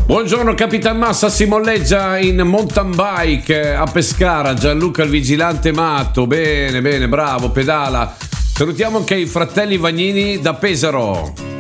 Buongiorno Capitan Massa, si molleggia in mountain bike a Pescara, Gianluca il vigilante matto, bene, bravo, pedala. Salutiamo anche i fratelli Vagnini da Pesaro.